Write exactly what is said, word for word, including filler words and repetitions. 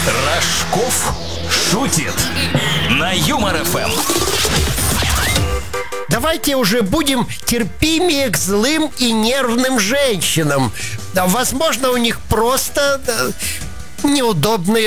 Рожков шутит на Юмор эф эм. Давайте уже будем терпимее к злым и нервным женщинам. Да, возможно, у них просто да, неудобные